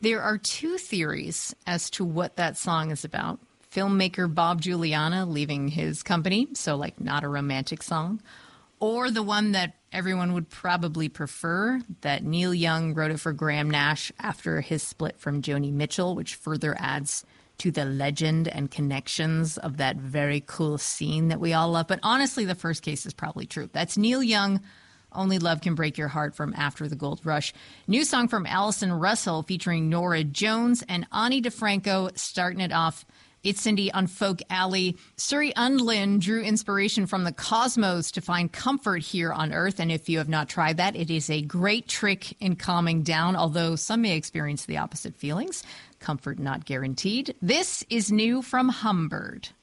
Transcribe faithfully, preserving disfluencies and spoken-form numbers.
There are two theories as to what that song is about. Filmmaker Bob Giuliana leaving his company, so like not a romantic song, or the one that everyone would probably prefer, that Neil Young wrote it for Graham Nash after his split from Joni Mitchell, which further adds to the legend and connections of that very cool scene that we all love. But honestly, the first case is probably true. That's Neil Young, Only Love Can Break Your Heart from After the Gold Rush. New song from Allison Russell featuring Norah Jones and Ani DeFranco starting it off. It's Cindy on Folk Alley. Suri Undlin drew inspiration from the cosmos to find comfort here on Earth. And if you have not tried that, it is a great trick in calming down, although some may experience the opposite feelings. Comfort not guaranteed. This is new from Humbird.